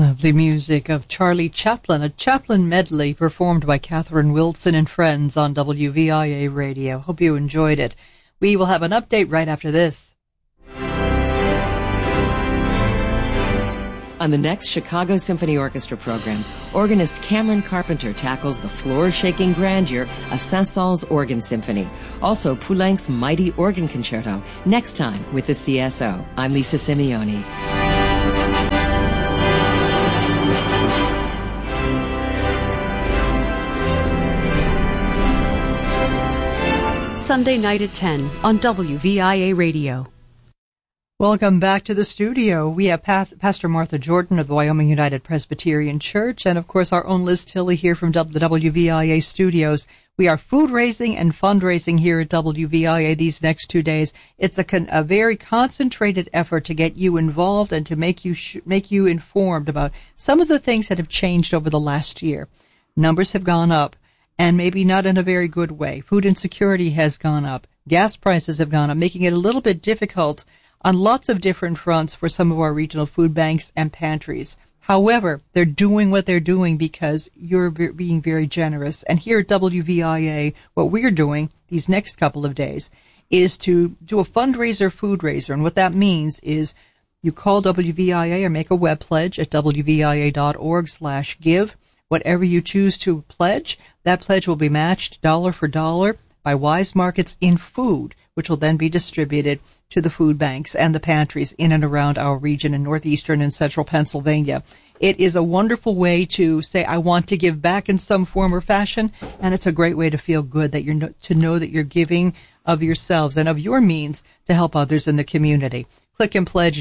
Lovely music of Charlie Chaplin, a Chaplin medley performed by Catherine Wilson and friends on WVIA Radio. Hope you enjoyed it. We will have an update right after this. On the next Chicago Symphony Orchestra program, organist Cameron Carpenter tackles the floor-shaking grandeur of Saint-Saëns Organ Symphony. Also, Poulenc's Mighty Organ Concerto, next time with the CSO. I'm Lisa Simeone. Sunday night at 10 on WVIA Radio. Welcome back to the studio. We have Pastor Martha Jordan of the Wyoming United Presbyterian Church and, of course, our own Liz Tilley here from the WVIA studios. We are food raising and fundraising here at WVIA these next 2 days. It's a very concentrated effort to get you involved and to make you informed about some of the things that have changed over the last year. Numbers have gone up, and maybe not in a very good way. Food insecurity has gone up. Gas prices have gone up, making it a little bit difficult on lots of different fronts for some of our regional food banks and pantries. However, they're doing what they're doing because you're being very generous. And here at WVIA, what we're doing these next couple of days is to do a fundraiser food raiser. And what that means is you call WVIA or make a web pledge at wvia.org/give. Whatever you choose to pledge, that pledge will be matched dollar for dollar by Wise Markets in food, which will then be distributed to the food banks and the pantries in and around our region in northeastern and central Pennsylvania. It is a wonderful way to say, I want to give back in some form or fashion, and it's a great way to feel good that to know that you're giving of yourselves and of your means to help others in the community. Click and pledge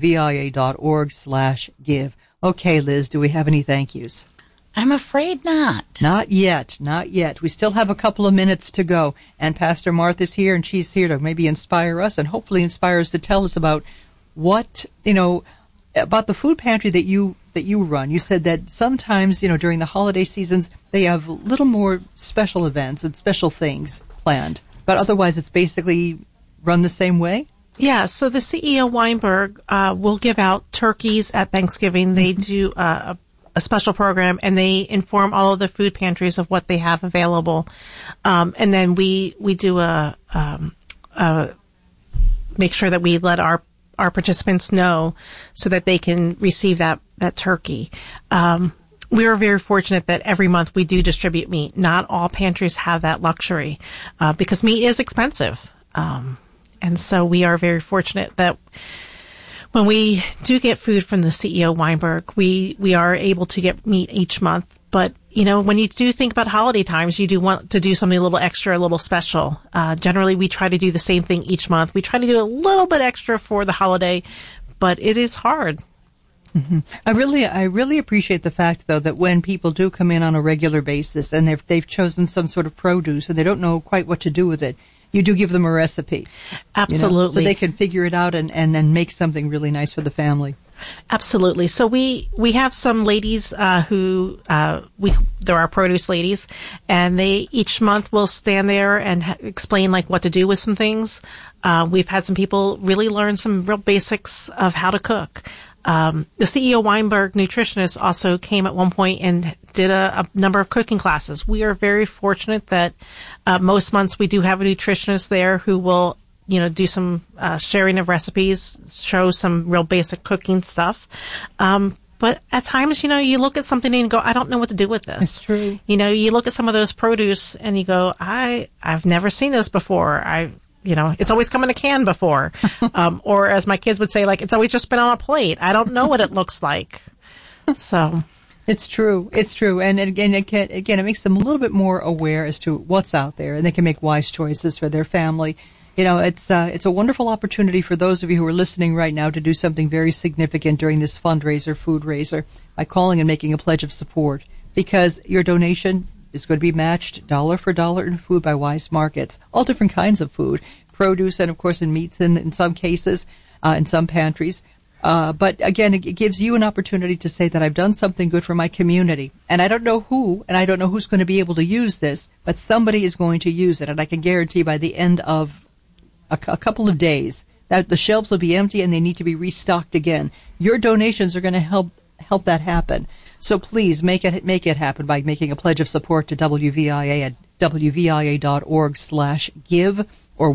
wvia.org/give. Okay, Liz, do we have any thank yous? I'm afraid not. Not yet. We still have a couple of minutes to go. And Pastor Martha's here, and she's here to maybe inspire us and hopefully inspire us to tell us about what, about the food pantry that you run. You said that sometimes, during the holiday seasons, they have a little more special events and special things planned. But otherwise, it's basically run the same way? Yeah, so the CEO Weinberg will give out turkeys at Thanksgiving. They do a special program, and they inform all of the food pantries of what they have available. And then we do make sure that we let our participants know so that they can receive that turkey. We are very fortunate that every month we do distribute meat. Not all pantries have that luxury, because meat is expensive. And so we are very fortunate that when we do get food from the CEO Weinberg, we are able to get meat each month. But, when you do think about holiday times, you do want to do something a little extra, a little special. Generally, we try to do the same thing each month. We try to do a little bit extra for the holiday, but it is hard. Mm-hmm. I really appreciate the fact, though, that when people do come in on a regular basis and they've chosen some sort of produce and they don't know quite what to do with it, you do give them a recipe. Absolutely. So they can figure it out and make something really nice for the family. Absolutely. So we have some ladies who they're our produce ladies, and they each month will stand there and explain what to do with some things. We've had some people really learn some real basics of how to cook. The CEO Weinberg nutritionist also came at one point and did a number of cooking classes. We are very fortunate that most months we do have a nutritionist there who will, do some sharing of recipes, show some real basic cooking stuff. But at times, you look at something and you go, I don't know what to do with this. It's true. You look at some of those produce and you go, I've never seen this before. It's always come in a can before. Or as my kids would say, it's always just been on a plate. I don't know what it looks like. So. It's true. And again, it makes them a little bit more aware as to what's out there, and they can make wise choices for their family. It's a wonderful opportunity for those of you who are listening right now to do something very significant during this fundraiser, food raiser, by calling and making a pledge of support, because your donation is going to be matched dollar for dollar in food by Wise Markets, all different kinds of food, produce, and of course in meats in some cases, in some pantries. But again, it gives you an opportunity to say that I've done something good for my community. And I don't know who, and I don't know who's going to be able to use this, but somebody is going to use it. And I can guarantee by the end of a couple of days that the shelves will be empty and they need to be restocked again. Your donations are going to help help that happen. So please make it happen by making a pledge of support to WVIA at wvia.org/give or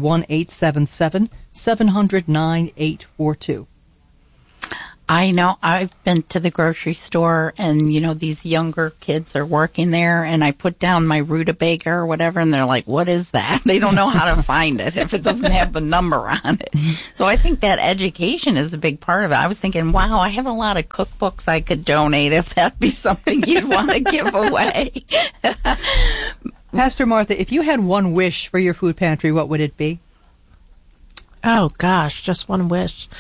1-877-700-9842. I know I've been to the grocery store and, these younger kids are working there and I put down my rutabaga or whatever and they're like, what is that? They don't know how to find it if it doesn't have the number on it. So I think that education is a big part of it. I was thinking, wow, I have a lot of cookbooks I could donate if that'd be something you'd want to give away. Pastor Martha, if you had one wish for your food pantry, what would it be? Oh, gosh, just one wish.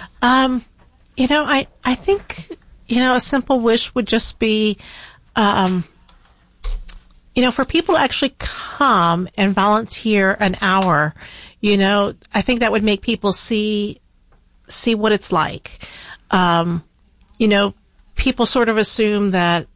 I think, a simple wish would just be, for people to actually come and volunteer an hour, I think that would make people see what it's like. People sort of assume that,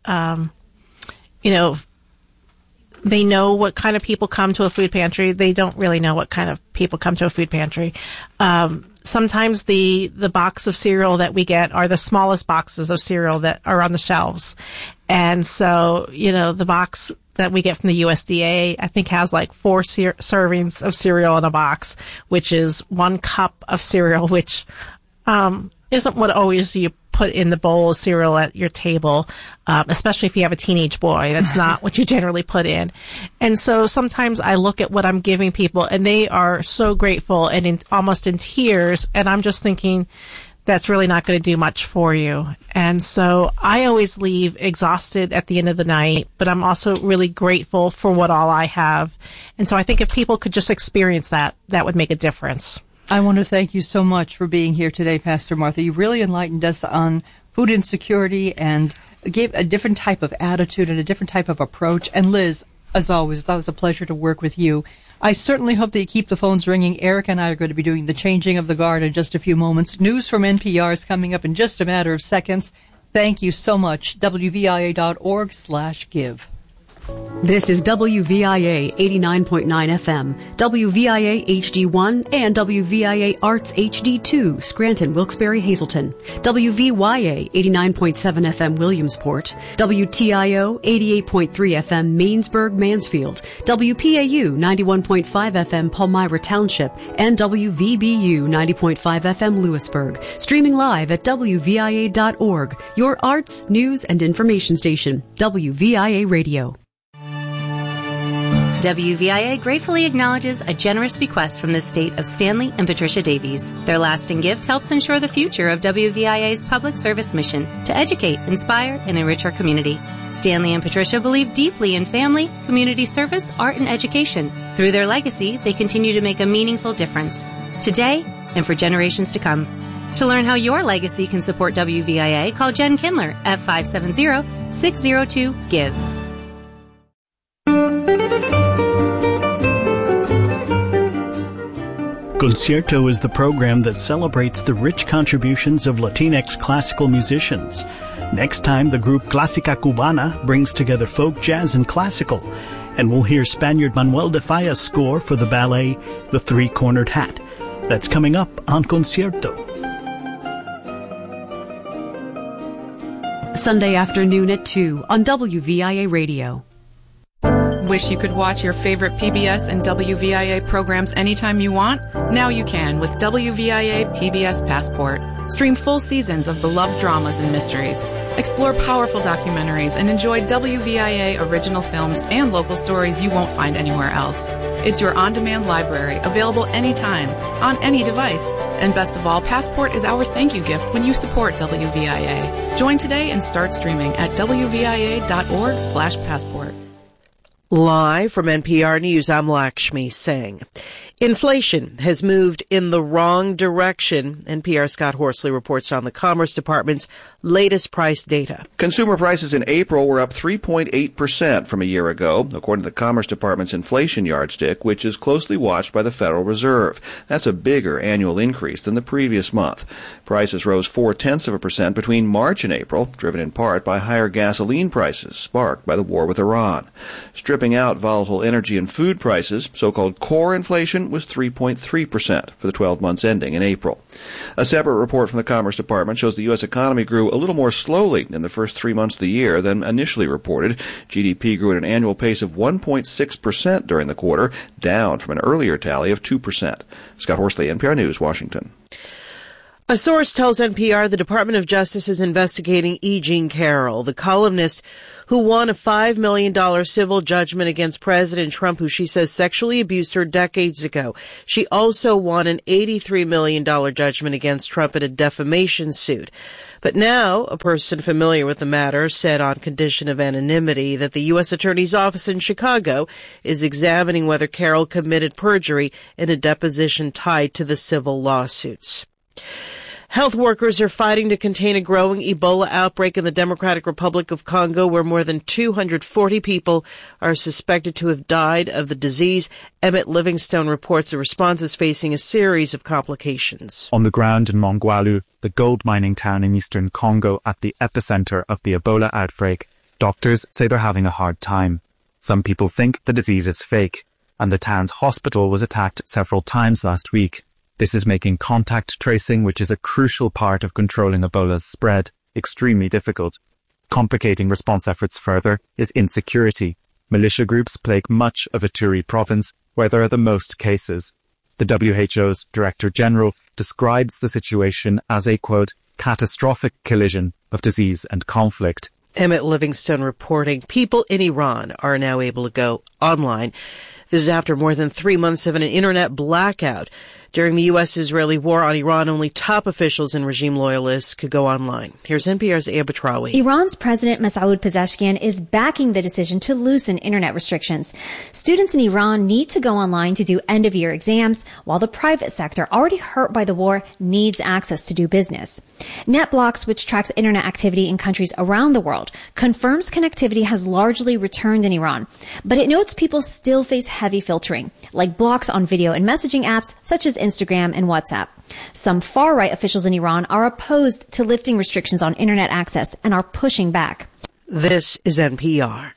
they know what kind of people come to a food pantry. They don't really know what kind of people come to a food pantry. Sometimes the box of cereal that we get are the smallest boxes of cereal that are on the shelves. And so, the box that we get from the USDA, I think has like 4 servings of cereal in a box, which is 1 cup of cereal, which, isn't what always you put in the bowl of cereal at your table, especially if you have a teenage boy. That's not what you generally put in. And so sometimes I look at what I'm giving people and they are so grateful and almost in tears. And I'm just thinking, that's really not going to do much for you. And so I always leave exhausted at the end of the night, but I'm also really grateful for what all I have. And so I think if people could just experience that, that would make a difference. I want to thank you so much for being here today, Pastor Martha. You really enlightened us on food insecurity and gave a different type of attitude and a different type of approach. And Liz, as always, that was a pleasure to work with you. I certainly hope that you keep the phones ringing. Eric and I are going to be doing the changing of the guard in just a few moments. News from NPR is coming up in just a matter of seconds. Thank you so much. WVIA.org/give. This is WVIA 89.9 FM, WVIA HD1, and WVIA Arts HD2, Scranton, Wilkes-Barre, Hazleton, WVYA 89.7 FM, Williamsport, WTIO 88.3 FM, Mainsburg, Mansfield, WPAU 91.5 FM, Palmyra Township, and WVBU 90.5 FM, Lewisburg. Streaming live at WVIA.org, your arts, news, and information station, WVIA Radio. WVIA gratefully acknowledges a generous bequest from the state of Stanley and Patricia Davies. Their lasting gift helps ensure the future of WVIA's public service mission to educate, inspire, and enrich our community. Stanley and Patricia believe deeply in family, community service, art, and education. Through their legacy, they continue to make a meaningful difference, today and for generations to come. To learn how your legacy can support WVIA, call Jen Kindler at 570-602-GIVE. Concierto is the program that celebrates the rich contributions of Latinx classical musicians. Next time, the group Clásica Cubana brings together folk, jazz, and classical. And we'll hear Spaniard Manuel de Falla's score for the ballet The Three-Cornered Hat. That's coming up on Concierto. Sunday afternoon at 2 on WVIA Radio. Wish you could watch your favorite PBS and WVIA programs anytime you want? Now you can with WVIA PBS Passport. Stream full seasons of beloved dramas and mysteries. Explore powerful documentaries and enjoy WVIA original films and local stories you won't find anywhere else. It's your on-demand library, available anytime, on any device. And best of all, Passport is our thank you gift when you support WVIA. Join today and start streaming at WVIA.org/passport. Live from NPR News, I'm Lakshmi Singh. Inflation has moved in the wrong direction. NPR's Scott Horsley reports on the Commerce Department's latest price data. Consumer prices in April were up 3.8% from a year ago, according to the Commerce Department's inflation yardstick, which is closely watched by the Federal Reserve. That's a bigger annual increase than the previous month. Prices rose 0.4% between March and April, driven in part by higher gasoline prices sparked by the war with Iran. Stripping out volatile energy and food prices, so-called core inflation unemployment was 3.3% for the 12 months ending in April. A separate report from the Commerce Department shows the U.S. economy grew a little more slowly in the first 3 months of the year than initially reported. GDP grew at an annual pace of 1.6% during the quarter, down from an earlier tally of 2%. Scott Horsley, NPR News, Washington. A source tells NPR the Department of Justice is investigating E. Jean Carroll, the columnist who won a $5 million civil judgment against President Trump, who she says sexually abused her decades ago. She also won an $83 million judgment against Trump in a defamation suit. But now, a person familiar with the matter said on condition of anonymity that the U.S. Attorney's Office in Chicago is examining whether Carroll committed perjury in a deposition tied to the civil lawsuits. Health workers are fighting to contain a growing Ebola outbreak in the Democratic Republic of Congo, where more than 240 people are suspected to have died of the disease. Emmett Livingstone reports the response is facing a series of complications. On the ground in Mongwalu, the gold mining town in eastern Congo at the epicenter of the Ebola outbreak, doctors say they're having a hard time. Some people think the disease is fake, and the town's hospital was attacked several times last week. This is making contact tracing, which is a crucial part of controlling Ebola's spread, extremely difficult. Complicating response efforts further is insecurity. Militia groups plague much of Ituri province, where there are the most cases. The WHO's Director General describes the situation as a, quote, catastrophic collision of disease and conflict. Emmett Livingstone reporting people in Iran are now able to go online. This is after more than 3 months of an internet blackout. During the U.S.-Israeli war on Iran, only top officials and regime loyalists could go online. Here's NPR's Aya Batrawi. Iran's President Masoud Pezeshkian is backing the decision to loosen internet restrictions. Students in Iran need to go online to do end-of-year exams, while the private sector, already hurt by the war, needs access to do business. NetBlocks, which tracks internet activity in countries around the world, confirms connectivity has largely returned in Iran, but it notes people still face heavy filtering, like blocks on video and messaging apps such as Instagram and WhatsApp. Some far-right officials in Iran are opposed to lifting restrictions on internet access and are pushing back. This is NPR.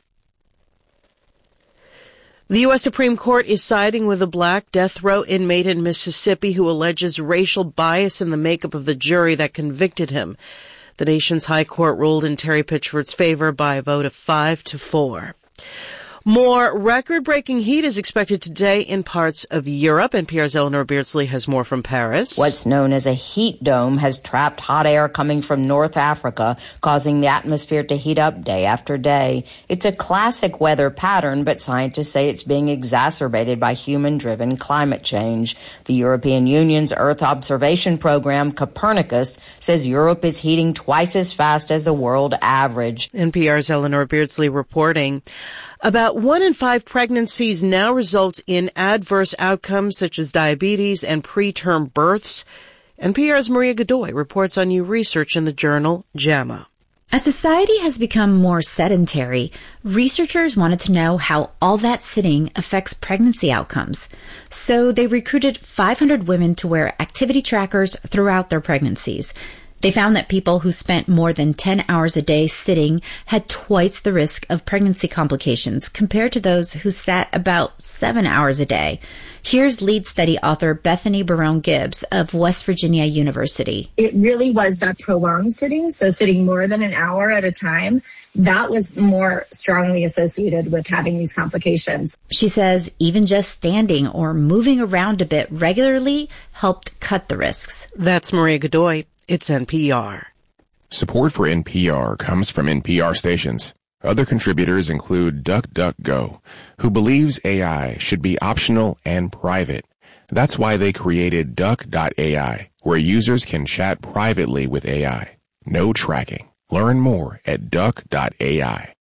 The U.S. Supreme Court is siding with a black death row inmate in Mississippi who alleges racial bias in the makeup of the jury that convicted him. The nation's high court ruled in Terry Pitchford's favor by a vote of 5-4. More record-breaking heat is expected today in parts of Europe. NPR's Eleanor Beardsley has more from Paris. What's known as a heat dome has trapped hot air coming from North Africa, causing the atmosphere to heat up day after day. It's a classic weather pattern, but scientists say it's being exacerbated by human-driven climate change. The European Union's Earth observation program, Copernicus, says Europe is heating twice as fast as the world average. NPR's Eleanor Beardsley reporting. About 1 in 5 pregnancies now results in adverse outcomes such as diabetes and preterm births. NPR's Maria Godoy reports on new research in the journal JAMA. As society has become more sedentary, researchers wanted to know how all that sitting affects pregnancy outcomes. So they recruited 500 women to wear activity trackers throughout their pregnancies. They found that people who spent more than 10 hours a day sitting had twice the risk of pregnancy complications compared to those who sat about 7 hours a day. Here's lead study author Bethany Barone-Gibbs of West Virginia University. It really was that prolonged sitting, so sitting more than an hour at a time, that was more strongly associated with having these complications. She says even just standing or moving around a bit regularly helped cut the risks. That's Maria Godoy. It's NPR. Support for NPR comes from NPR stations. Other contributors include DuckDuckGo, who believes AI should be optional and private. That's why they created Duck.ai, where users can chat privately with AI. No tracking. Learn more at Duck.ai.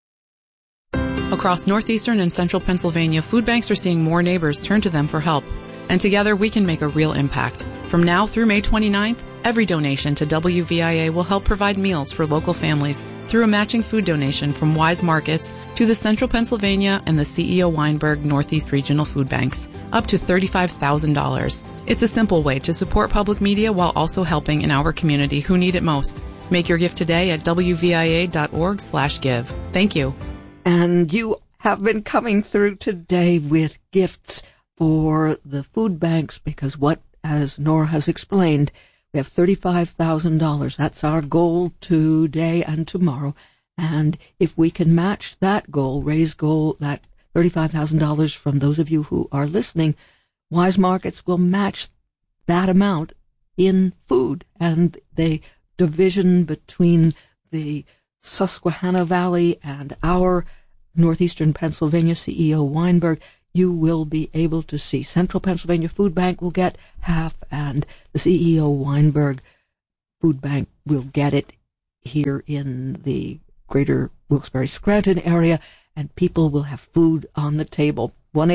Across northeastern and central Pennsylvania, food banks are seeing more neighbors turn to them for help. And together we can make a real impact. From now through May 29th, every donation to WVIA will help provide meals for local families through a matching food donation from Wise Markets to the Central Pennsylvania and the CEO Weinberg Northeast Regional Food Banks, up to $35,000. It's a simple way to support public media while also helping in our community who need it most. Make your gift today at WVIA.org/give. Thank you. And you have been coming through today with gifts for the food banks, because as Nora has explained, we have $35,000. That's our goal today and tomorrow. And if we can match that goal, that $35,000 from those of you who are listening, Wise Markets will match that amount in food. And the division between the Susquehanna Valley and our Northeastern Pennsylvania CEO Weinberg, you will be able to see. Central Pennsylvania Food Bank will get half, and the CEO Weinberg Food Bank will get it here in the greater Wilkes-Barre-Scranton area, and people will have food on the table.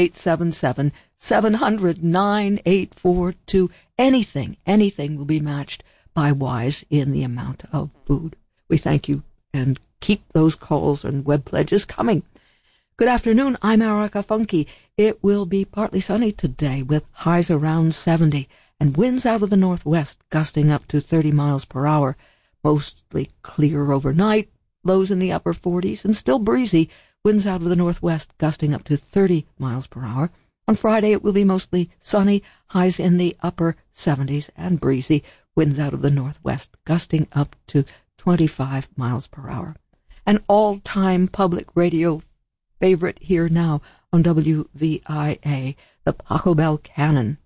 1-877-700-9842. Anything will be matched by Wise in the amount of food. We thank you, and keep those calls and web pledges coming. Good afternoon, I'm Erica Funke. It will be partly sunny today with highs around 70 and winds out of the northwest gusting up to 30 miles per hour. Mostly clear overnight, lows in the upper 40s and still breezy, winds out of the northwest gusting up to 30 miles per hour. On Friday it will be mostly sunny, highs in the upper 70s and breezy, winds out of the northwest gusting up to 25 miles per hour. An all-time public radio favorite here now on WVIA, the Pachelbel Canon.